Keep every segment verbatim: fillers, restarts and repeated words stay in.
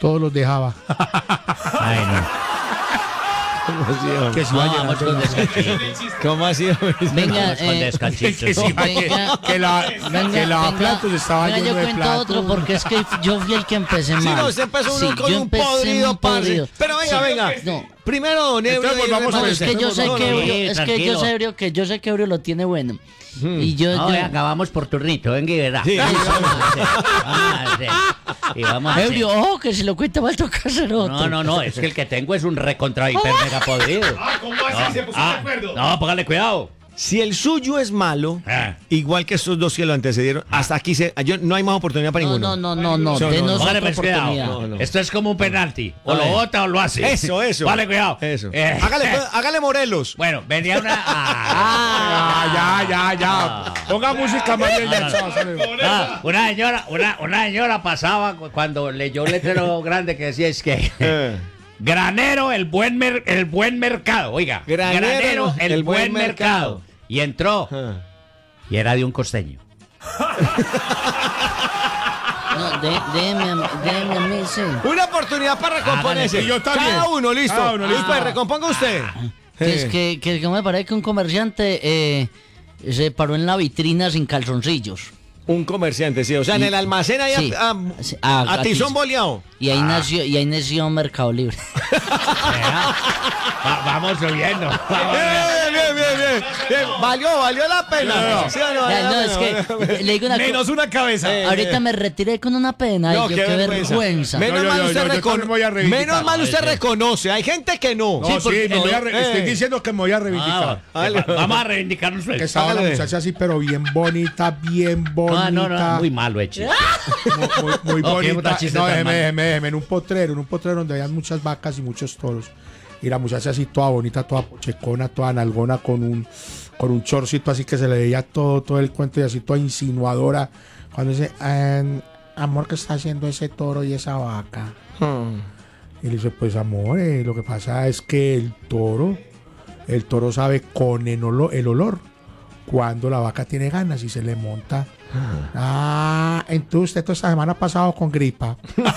todos los dejaba. Ay, no. ¿Cómo así, Que se No, vaya vamos con descanchito. ¿Cómo así? Venga, Vamos con eh, descanchito. que, sí, venga, que, que la, venga, que la venga, platos estaba venga, lleno yo de cuento platos. otro porque es que yo fui el que empecé mal. Sí, no, usted empezó Sí, uno con yo un empecé podrido, un parce. podrido. Pero venga, Sí, venga. No, Primero, don Ebrio. Entonces, y volvamos a no, ver, es que yo sé no, que no, no. Ebrio, sí, es que yo tranquilo. sé Ebrio que yo sé que Ebrio lo tiene bueno. Y yo, No, yo venga, vamos por turnito, venga y verá. Sí, vamos a hacer, vamos a hacer. Y vamos a hacer. Ebrio, ojo, que si lo cuenta va a tocar hacer otro. No, no, no, es que el que tengo es un recontra hiper mega podrido. Ah, ¿cómo así? ¿Se puso de acuerdo? No, póngale cuidado. Si el suyo es malo, Ah. igual que estos dos que lo antecedieron, hasta aquí se, yo, no hay más oportunidad para No, ninguno. no, no, no, no, No, no, denos no. Póngale otra pues cuidado. oportunidad. No, no. Esto es como un penalti. O A lo ver. bota o lo hace. Eso, eso. Vale, cuidado. Eso. Eh, Hágale, pues, hágale Morelos. Bueno, venía una. Ah, ya, ya, ya. Ponga música, María. No, no, no. Ah, una señora, una, una señora pasaba cu- cuando leyó un letrero grande que decía es que Eh. granero el buen mer- el buen mercado, oiga, Granero, el, el buen, buen mercado. mercado. Y entró Ah. y era de un costeño. No, de- déjeme a mí, déjeme a mí, sí. Una oportunidad para recomponerse. Hágale, y yo también. Cada uno, listo. Cada uno, listo. Pues, recomponga usted. Que es Eh. que, que, que me parece que un comerciante eh, se paró en la vitrina sin calzoncillos. Un comerciante, sí. O sea, en Y- el almacén ahí sí, a, sí, a, a- a a tizón tiz- boleado. Y ahí nació, y ahí nació Mercado Libre. Va- vamos subiendo. Bien, bien, bien, bien, bien. Valió, valió la pena. ¿Sí o no? Ya, Valió no, la es pena. que le digo una Menos cosa. una cabeza. Eh, Ahorita eh. me retiré con una pena. Ay, No, yo, qué qué vergüenza. vergüenza. Menos No, yo- mal yo- usted yo- yo reconoce. también voy a reivindicar. Menos mal usted Ay, sí. reconoce. Hay gente que no. No, Sí, sí, porque me voy a no- re- estoy eh. diciendo que me voy a reivindicar. Ah, Dale. va- vamos a reivindicarnos. Que estaba una Hágale. muchacha así, pero bien bonita, bien bonita. No, no, no, muy malo hecho. Muy, muy- muy No, qué puta bonita. chiste No, tan déjeme, malo. déjeme, déjeme, en un potrero, en un potrero donde habían muchas vacas y muchos toros. Y la muchacha así toda bonita, toda pochecona, toda nalgona, con un, con un chorcito así que se le veía todo, todo el cuento y así toda insinuadora. Cuando dice, "Em, amor, ¿qué está haciendo ese toro y esa vaca?" Hmm. Y le dice, pues amor, eh, lo que pasa es que el toro, el toro sabe con el olor, el olor cuando la vaca tiene ganas y se le monta. Ah, entonces usted toda esta semana ha pasado con gripa.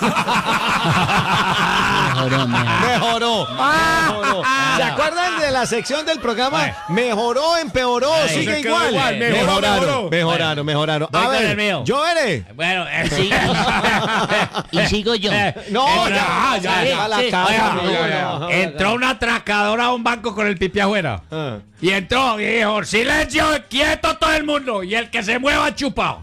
Mejoró, mejoró. Mejoró. Mejoró. ¿Se acuerdan de la sección del programa? Mejoró, empeoró, Ay, sigue se quedó igual. igual, mejoró, mejoraron, mejoró. mejoraron, mejoraron. Voy A con el ver, mío. yo veré. Bueno, eh, Sí. Y sigo yo. No, Eh, ya, no, ya, sí, ya, la sí. casa, Oiga, no, ya, ya. no, no, entró una atracadora a un banco con el pipi afuera. Ah. Y entró y dijo, silencio, quieto todo el mundo. Y el que se mueva chupado.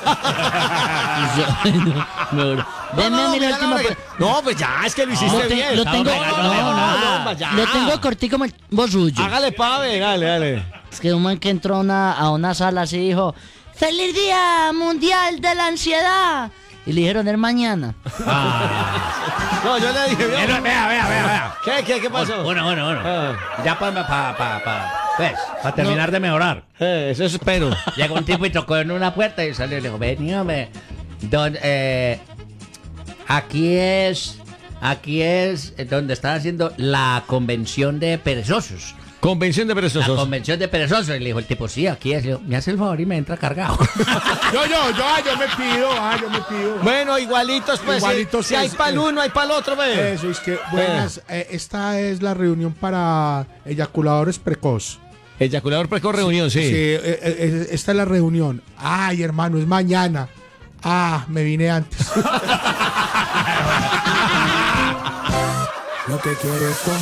Mejoró. Deme No, a no, mí la mira, última. no, pre- no, pues ya, es que lo hiciste Lo, te- bien. lo tengo, venga, no, no, no, no, ya. lo tengo cortico como el vos suyo. Hágale pave, dale, dale. Es que un man que entró a una, a una sala así dijo, ¡Feliz Día Mundial de la Ansiedad! Y le dijeron, es mañana. No, yo le dije, Vea, vea. vea, vea, vea. ¿Qué, qué, qué pasó? Bueno, bueno, bueno. Ah. Ya para pa, pa, pa, pues, para terminar de mejorar. Eh, eso espero. Llegó un tipo y tocó en una puerta y salió y le dijo, vení, hombre. Don, eh, aquí es, aquí es eh, donde están haciendo la convención de perezosos. Convención de La perezosos. convención de perezosos. Y le dijo el tipo, sí, aquí es. Le dijo, me hace el favor y me entra cargado. Yo, yo, yo, ah, yo me pido, ah, yo me pido. Bueno, igualitos, pues. Igualitos, si, si hay pues, para el eh. uno, hay para el otro, ve. Eso es que, buenas, eh, esta es la reunión para eyaculadores precoz. Eyaculador precoz reunión, sí. Sí, eh, eh, esta es la reunión. Ay, hermano, es mañana. Ah, me vine antes. Lo que quieres con